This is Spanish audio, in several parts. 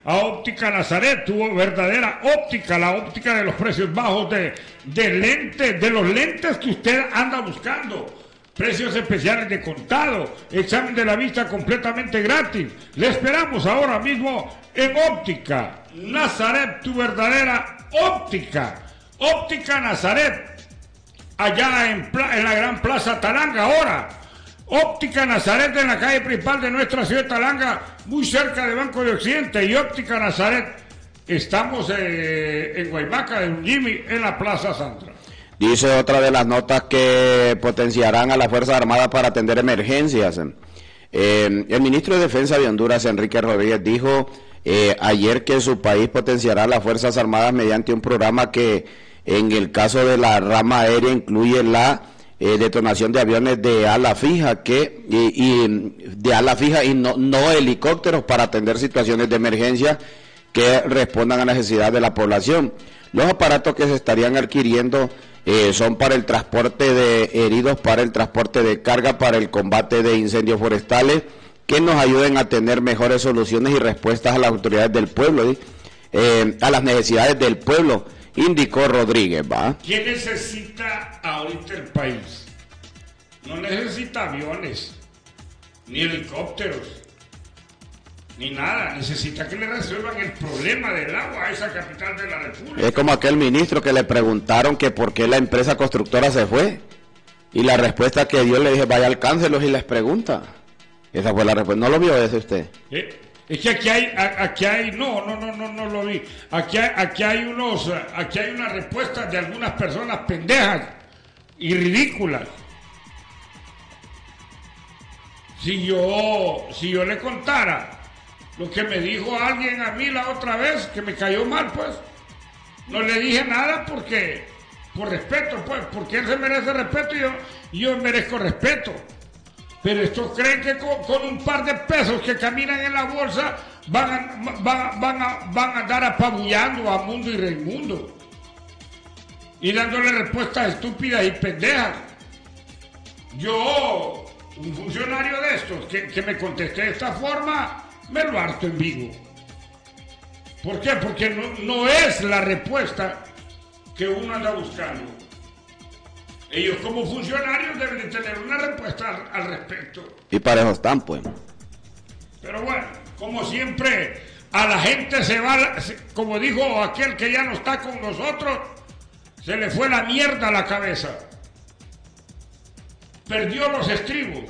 A Óptica Nazaret, tu verdadera óptica, la óptica de los precios bajos de lentes, de los lentes que usted anda buscando. Precios especiales de contado, examen de la vista completamente gratis. Le esperamos ahora mismo en Óptica Nazaret, tu verdadera óptica. Óptica Nazaret, allá en la gran Plaza Talanga ahora. Óptica Nazaret en la calle principal de nuestra ciudad de Talanga, muy cerca de Banco de Occidente. Y Óptica Nazaret, estamos en Guaymaca, en Jimmy, en la Plaza Santra. Dice otra de las notas que potenciarán a las Fuerzas Armadas para atender emergencias. El ministro de Defensa de Honduras, Enrique Rodríguez, dijo ayer que su país potenciará a las Fuerzas Armadas mediante un programa que en el caso de la rama aérea incluye la detonación de aviones de ala fija de ala fija y no helicópteros para atender situaciones de emergencia que respondan a necesidades de la población. Los aparatos que se estarían adquiriendo son para el transporte de heridos, para el transporte de carga, para el combate de incendios forestales, que nos ayuden a tener mejores soluciones y respuestas a las autoridades del pueblo, a las necesidades del pueblo, indicó Rodríguez. ¿Qué necesita ahorita el país? No necesita aviones, ni helicópteros, ni nada. Necesita que le resuelvan el problema del agua a esa capital de la República. Es como aquel ministro que le preguntaron que por qué la empresa constructora se fue. Y la respuesta que dio, le dije, vaya, alcáncelos y les pregunta. Esa fue la respuesta. ¿No lo vio ese usted? Es que aquí hay, no lo vi. Aquí hay unas respuestas de algunas personas pendejas y ridículas. Si yo le contara lo que me dijo alguien a mí la otra vez, que me cayó mal, pues, no le dije nada por respeto, pues, porque él se merece respeto y yo merezco respeto. Pero estos creen que con un par de pesos que caminan en la bolsa van a andar apabullando a Mundo y Raimundo y dándole respuestas estúpidas y pendejas. Yo, un funcionario de estos que me conteste de esta forma, me lo harto en vivo. ¿Por qué? Porque no es la respuesta que uno anda buscando. Ellos como funcionarios deben de tener una respuesta al respecto. Y para eso están, pues. Pero bueno, como siempre, a la gente se va, como dijo aquel que ya no está con nosotros, se le fue la mierda a la cabeza. Perdió los estribos.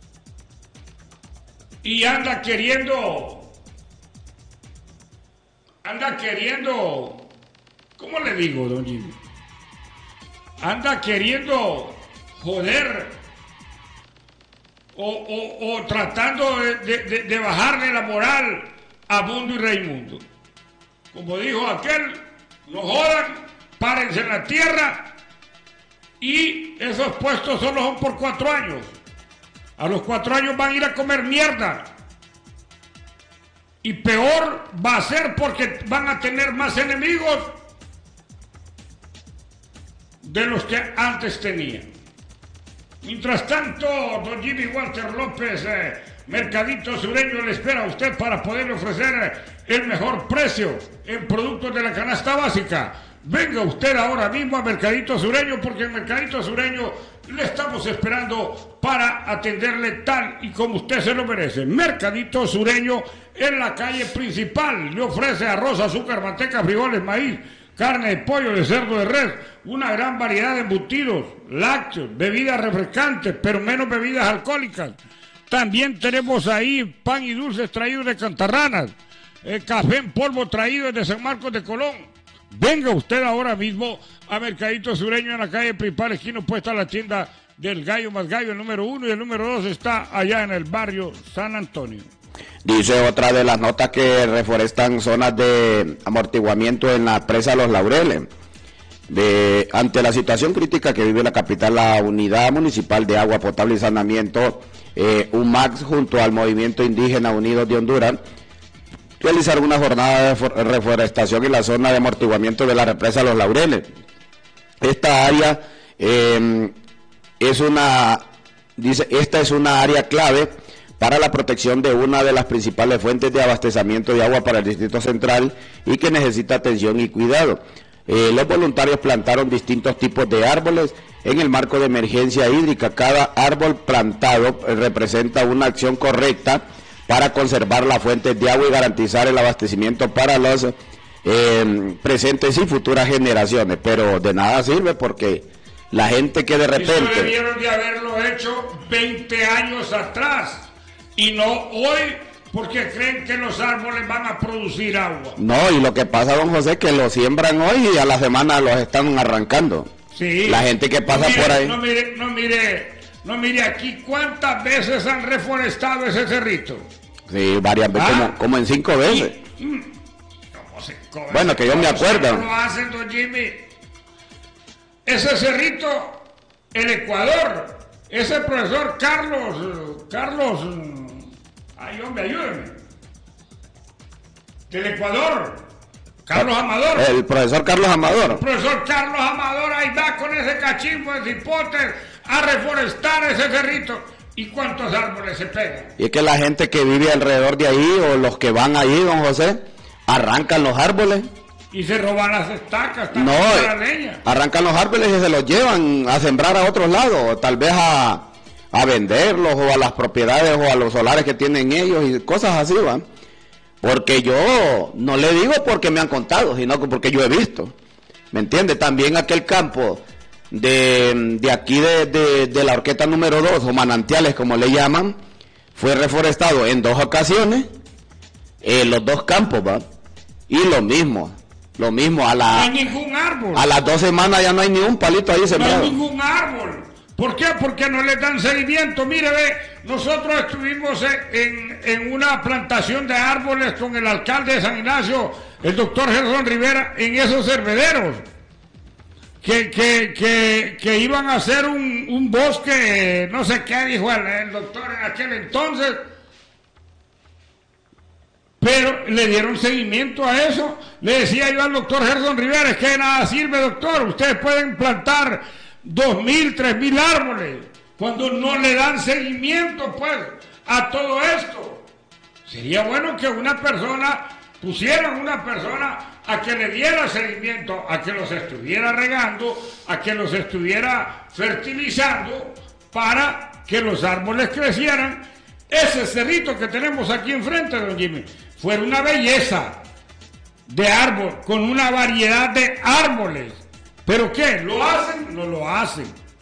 Y anda queriendo, ¿cómo le digo, don Jimmy? Anda queriendo joder o tratando de bajarle la moral a Mundo y Raimundo. Como dijo aquel, no jodan, párense en la tierra, y esos puestos solo son por 4 años. A los 4 años van a ir a comer mierda. Y peor va a ser porque van a tener más enemigos de los que antes tenían. Mientras tanto, don Jimmy Walter López, Mercadito Sureño, le espera a usted para poderle ofrecer el mejor precio en productos de la canasta básica. Venga usted ahora mismo a Mercadito Sureño, porque en Mercadito Sureño le estamos esperando para atenderle tal y como usted se lo merece. Mercadito Sureño en la calle principal le ofrece arroz, azúcar, manteca, frijoles, maíz, carne de pollo, de cerdo, de res, una gran variedad de embutidos, lácteos, bebidas refrescantes, pero menos bebidas alcohólicas. También tenemos ahí pan y dulces traídos de Cantarranas, café en polvo traído desde San Marcos de Colón. Venga usted ahora mismo a Mercadito Sureño en la calle principal, esquina opuesta a la tienda del Gallo Más Gallo, el número 1, y el número 2 está allá en el barrio San Antonio. Dice otra de las notas que reforestan zonas de amortiguamiento en la presa Los Laureles. Ante la situación crítica que vive la capital, la Unidad Municipal de Agua Potable y Saneamiento, UMAX, junto al Movimiento Indígena Unidos de Honduras, realizaron una jornada de reforestación en la zona de amortiguamiento de la represa Los Laureles. Esta área esta es una área clave para la protección de una de las principales fuentes de abastecimiento de agua para el Distrito Central y que necesita atención y cuidado. Los voluntarios plantaron distintos tipos de árboles en el marco de emergencia hídrica. Cada árbol plantado representa una acción correcta para conservar las fuentes de agua y garantizar el abastecimiento para los presentes y futuras generaciones. Pero de nada sirve porque la gente que de repente... Eso debieron de haberlo hecho 20 años atrás y no hoy, porque creen que los árboles van a producir agua. No, y lo que pasa, don José, es que lo siembran hoy y a la semana los están arrancando. Sí. La gente que pasa por ahí... No mire aquí cuántas veces han reforestado ese cerrito. Sí, varias veces, como en 5 veces. Bueno, que yo me acuerdo. Lo hacen, don Jimmy. Ese cerrito, el Ecuador, ese profesor Carlos, ay hombre, ayúdame. Del Ecuador, Carlos Amador. El profesor Carlos Amador. El profesor Carlos Amador ahí va con ese cachimbo de cipote a reforestar ese cerrito. ¿Y cuántos árboles se pegan? Y es que la gente que vive alrededor de ahí o los que van allí, don José, arrancan los árboles. Y se roban las estacas, no, la leña. Arrancan los árboles y se los llevan a sembrar a otros lados, o tal vez a venderlos, o a las propiedades, o a los solares que tienen ellos, y cosas así, ¿va? Porque yo no le digo porque me han contado, sino porque yo he visto, ¿me entiende? También aquel campo de aquí de la Horqueta número 2, o manantiales como le llaman, fue reforestado en 2 ocasiones, los 2 campos, ¿va? Y lo mismo, no hay ningún árbol. A las 2 semanas ya no hay ni un palito ahí sembrado. No hay ningún árbol. ¿Por qué? Porque no le dan seguimiento. Mire, nosotros estuvimos en una plantación de árboles con el alcalde de San Ignacio, el doctor Gerson Rivera, en esos hervederos, que iban a hacer un bosque, no sé qué dijo el doctor en aquel entonces, pero le dieron seguimiento a eso. Le decía yo al doctor Gerson Rivera, es que de nada sirve, doctor, ustedes pueden plantar 2.000, 3.000 árboles, cuando no le dan seguimiento, pues, a todo esto. Sería bueno que pusieran una persona a que le diera seguimiento, a que los estuviera regando, a que los estuviera fertilizando, para que los árboles crecieran. Ese cerrito que tenemos aquí enfrente, don Jimmy, fuera una belleza de árbol, con una variedad de árboles. ¿Pero qué? ¿Lo hacen? No lo hacen.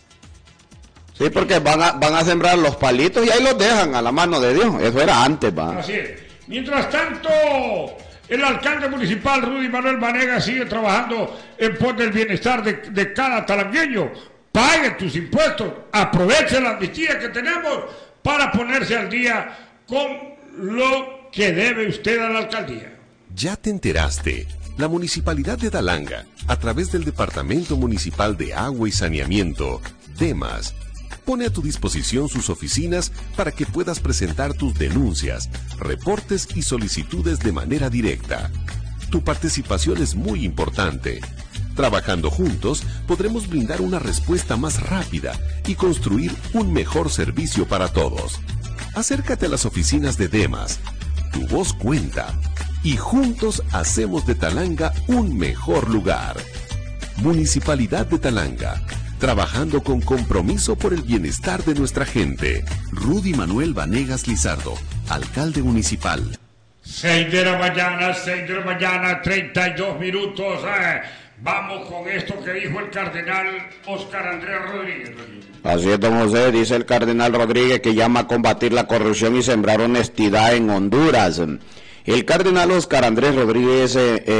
Sí, porque van a sembrar los palitos y ahí los dejan a la mano de Dios. Eso era antes, va. Así es. Mientras tanto, el alcalde municipal Rudy Manuel Vanegas sigue trabajando en pos del bienestar de cada talangueño. Pague tus impuestos, aproveche la amnistía que tenemos para ponerse al día con lo que debe usted a la alcaldía. ¿Ya te enteraste? La Municipalidad de Talanga, a través del Departamento Municipal de Agua y Saneamiento, DEMAS, pone a tu disposición sus oficinas para que puedas presentar tus denuncias, reportes y solicitudes de manera directa. Tu participación es muy importante. Trabajando juntos, podremos brindar una respuesta más rápida y construir un mejor servicio para todos. Acércate a las oficinas de DEMAS. Tu voz cuenta. Y juntos hacemos de Talanga un mejor lugar. Municipalidad de Talanga. Trabajando con compromiso por el bienestar de nuestra gente. Rudy Manuel Vanegas Lizardo, alcalde municipal. 6 de la mañana, 32 minutos. Vamos con esto que dijo el cardenal Óscar Andrés Rodríguez. Así es, don José, dice el cardenal Rodríguez que llama a combatir la corrupción y sembrar honestidad en Honduras. El cardenal Óscar Andrés Rodríguez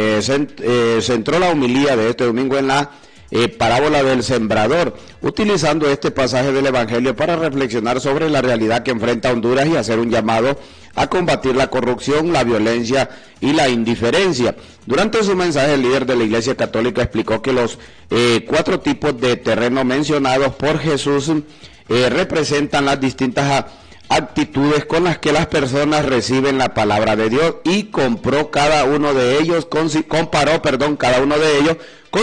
centró la homilía de este domingo en la parábola del sembrador, utilizando este pasaje del Evangelio para reflexionar sobre la realidad que enfrenta Honduras y hacer un llamado a combatir la corrupción, la violencia y la indiferencia. Durante su mensaje, el líder de la Iglesia Católica explicó que los 4 tipos de terreno mencionados por Jesús representan las distintas actitudes con las que las personas reciben la palabra de Dios y comparó cada uno de ellos con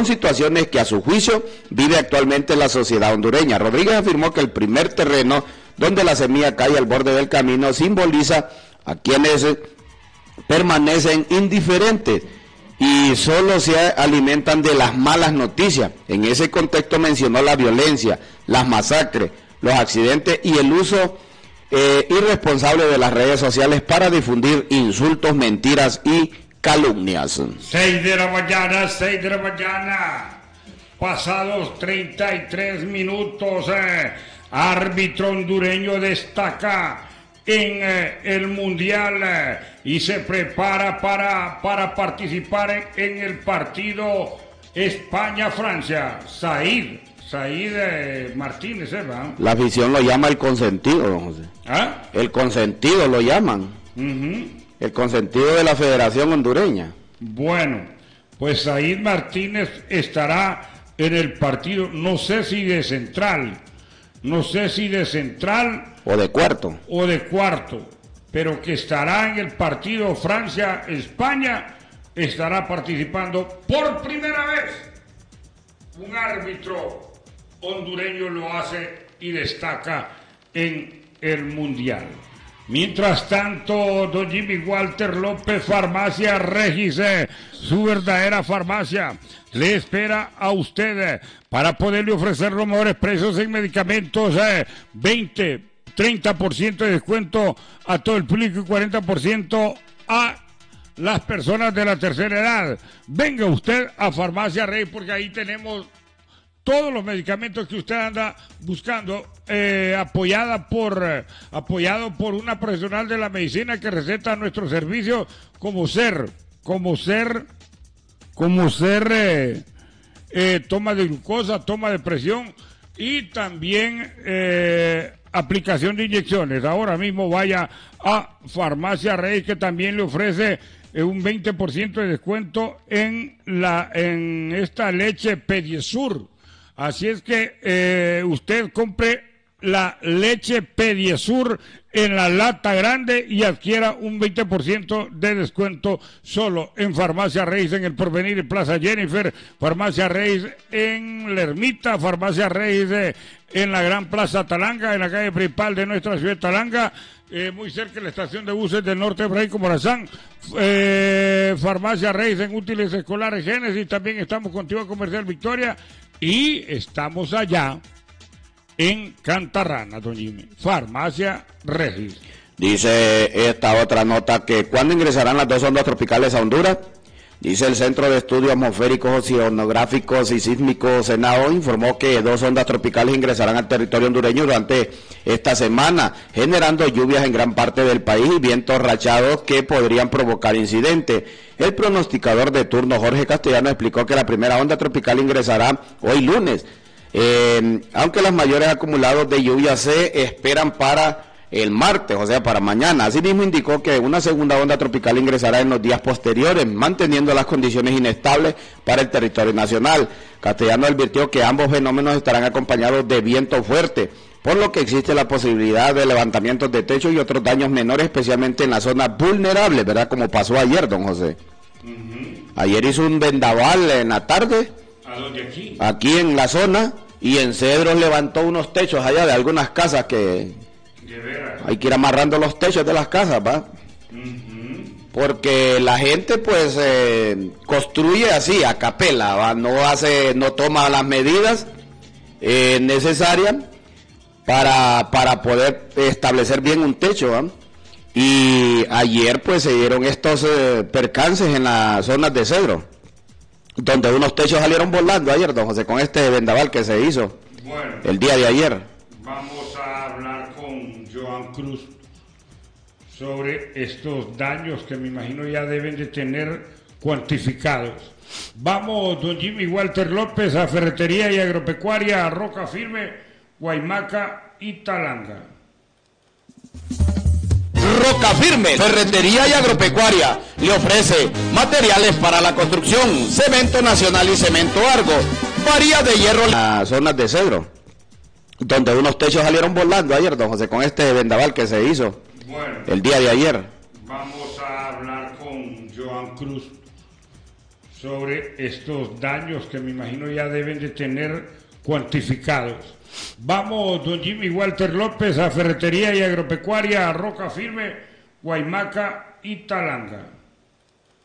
situaciones que a su juicio vive actualmente la sociedad hondureña. Rodríguez afirmó que el primer terreno donde la semilla cae al borde del camino, simboliza a quienes permanecen indiferentes y solo se alimentan de las malas noticias. En ese contexto mencionó la violencia, las masacres, los accidentes y el uso irresponsable de las redes sociales para difundir insultos, mentiras y calumnias. 6 de la mañana, pasados 33 minutos, árbitro hondureño destaca en el Mundial y se prepara para participar en el partido España-Francia. Said Martínez, ¿verdad? La afición lo llama el consentido, don José. ¿Ah? El consentido lo llaman. El consentido de la Federación Hondureña. Bueno, pues Said Martínez estará en el partido, no sé si de central O de cuarto. pero que estará en el partido Francia-España, estará participando por primera vez. Un árbitro hondureño lo hace y destaca en el Mundial. Mientras tanto, don Jimmy Walter López, Farmacia Regis, su verdadera farmacia, le espera a usted para poderle ofrecer los mejores precios en medicamentos, 30% de descuento a todo el público y 40% a las personas de la tercera edad. Venga usted a Farmacia Regis porque ahí tenemos todos los medicamentos que usted anda buscando, apoyado por una profesional de la medicina que receta nuestro servicio como ser toma de glucosa, toma de presión y también aplicación de inyecciones. Ahora mismo vaya a Farmacia Rey, que también le ofrece un 20% de descuento en esta leche Pediesur. Así es que usted compre la leche Pediesur en la lata grande y adquiera un 20% de descuento solo en Farmacia Reis, en el Porvenir, en Plaza Jennifer, Farmacia Reis en La Ermita, Farmacia Reis en la Gran Plaza Talanga, en la calle principal de nuestra ciudad de Talanga, muy cerca de la estación de buses del norte de Fray Morazán. Farmacia Reis en útiles escolares Génesis, también estamos contigo Comercial Victoria y estamos allá en Cantarrana, don Jimmy. Farmacia Regis. Dice esta otra nota que ¿cuándo ingresarán las dos ondas tropicales a Honduras? Dice el Centro de Estudios Atmosféricos, Oceanográficos y Sísmicos CENAO informó que dos ondas tropicales ingresarán al territorio hondureño durante esta semana, generando lluvias en gran parte del país y vientos rachados que podrían provocar incidentes. El pronosticador de turno Jorge Castellano explicó que la primera onda tropical ingresará hoy lunes, aunque los mayores acumulados de lluvia se esperan para el martes, o sea, para mañana. Asimismo indicó que una segunda onda tropical ingresará en los días posteriores, manteniendo las condiciones inestables para el territorio nacional. Castellano advirtió que ambos fenómenos estarán acompañados de viento fuerte, por lo que existe la posibilidad de levantamientos de techo y otros daños menores, especialmente en las zonas vulnerables, ¿verdad? Como pasó ayer, don José. Ayer hizo un vendaval en la tarde. ¿A dónde aquí? Aquí en la zona, y en Cedros levantó unos techos allá de algunas casas que hay que ir amarrando los techos de las casas, ¿va? Porque la gente pues construye así, a capela, ¿va? No toma las medidas necesarias para poder establecer bien un techo, ¿va? Y ayer pues se dieron estos percances en las zonas de Cedro, donde unos techos salieron volando ayer, don José, con este vendaval que se hizo el día de ayer. Vamos a hablar con Joan Cruz sobre estos daños que me imagino ya deben de tener cuantificados. Vamos, don Jimmy Walter López, a Ferretería y Agropecuaria, a Roca Firme, Guaymaca y Talanga. Roca Firme, Ferretería y Agropecuaria, le ofrece materiales para la construcción, cemento nacional y cemento Argo, varillas de hierro. Las zonas de Cedro, donde unos techos salieron volando ayer, don José, con este vendaval que se hizo el día de ayer. Vamos a hablar con Joan Cruz sobre estos daños que me imagino ya deben de tener cuantificados. Vamos, don Jimmy Walter López, a Ferretería y Agropecuaria, a Roca Firme, Guaymaca y Talanga.